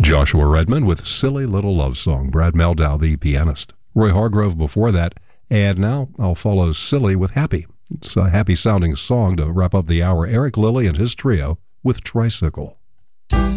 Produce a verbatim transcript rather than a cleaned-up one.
Joshua Redman with Silly Little Love Song, Brad Meldau, the pianist. Roy Hargrove before that, and now I'll follow Silly with Happy. It's a happy-sounding song to wrap up the hour. Eric Lilly and his trio with Tricycle.